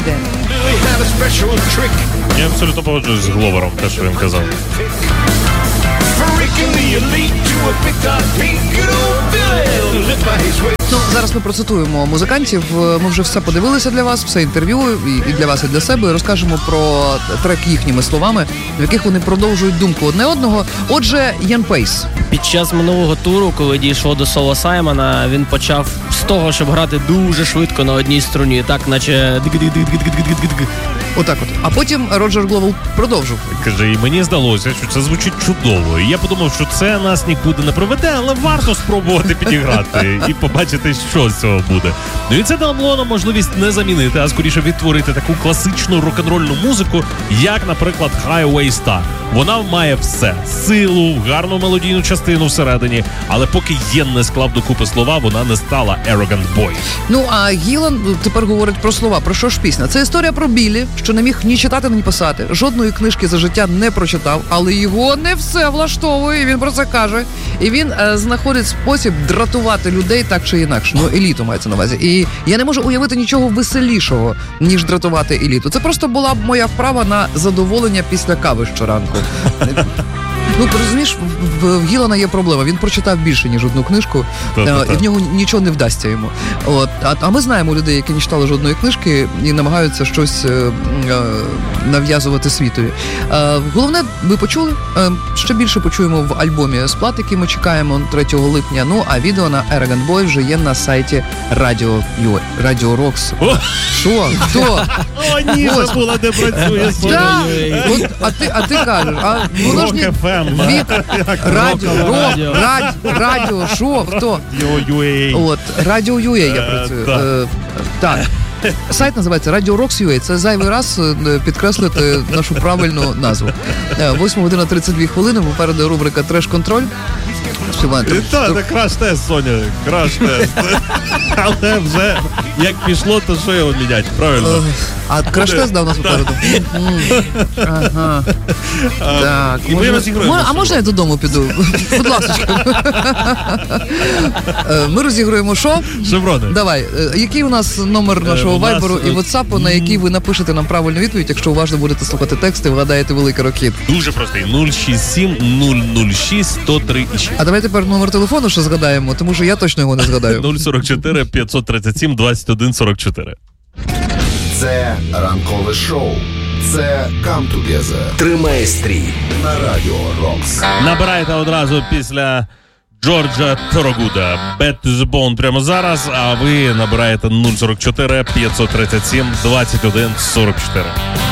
день. Я абсолютно погоджуюсь з Гловером, те, що він казав. Ну, зараз ми процитуємо музикантів. Ми вже все подивилися для вас, все інтерв'ю і для вас, і для себе. І розкажемо про трек їхніми словами, в яких вони продовжують думку одне одного. Отже, Ян Пейс. Під час минулого туру, коли дійшло до соло Саймона, він почав з того, щоб грати дуже швидко на одній струні, так наче Отак от. А потім Роджер Гловел продовжив. Каже, і мені здалося, що це звучить чудово. І я подумав, що це нас нікуди не приведе, але варто спробувати підіграти і побачити, що з цього буде. Ну і це дало нам можливість не замінити, а скоріше відтворити таку класичну рок-н-рольну музику, як, наприклад, Highway Star. Вона має все. Силу, гарну мелодійну частину всередині, але поки Єн не склав докупи слова, вона не стала Arrogant Boy. Ну, а Гілан тепер говорить про слова. Про що ж пісня? Це історія про Біллі, що не міг ні читати, ні писати. Жодної книжки за життя не прочитав, але його не все влаштовує, він про це каже. І він знаходить спосіб дратувати людей так чи інакше. Ну, еліту мається на увазі. І я не можу уявити нічого веселішого, ніж дратувати еліту. Це просто була б моя вправа на задоволення після кави щоранку. Ну, ти розумієш, в Гілана є проблема. Він прочитав більше, ніж одну книжку, і в нього нічого не вдасться йому. От. А ми знаємо людей, які не читали жодної книжки і намагаються щось нав'язувати світові. Головне, ви почули. Ще більше почуємо в альбомі «Сплат», який ми чекаємо 3 липня. Ну, а відео на Arrogant Boy вже є на сайті Radio Rocks. Що? Хто? О, ні, забула, де працює. А ти кажеш, воно ж не... Радіо, що, хто? От, Радіо UA я працюю. Так. Сайт називається Radio Rocks UA. Це зайвий раз підкреслити нашу правильну назву. 8 година 32 хвилини, попереду рубрика «Треш-контроль». Так, краш-тест, Соня, краш-тест. Але вже як пішло, то що його міняти, правильно? А краш-тест дав нас попереду. Ага. Так. А можна я додому піду? Будь ласка. Ми розігруємо що? Шеврони. Давай. Який у нас номер нашого вайберу і ватсапу, на який ви напишете нам правильну відповідь, якщо уважно будете слухати тексти, вгадаєте великий рок-хіт? Дуже простий. 067 006 103 6. А давай тепер номер телефону ще згадаємо, тому що я точно його не згадаю. 044 537 21 44. Це ранкове шоу. Це Come Together. Тримай стрій На Радіо Рокс. Набирайте одразу після Джорджа Торогуда Bad to the Bone прямо зараз, а ви набираєте 044 537 21 44.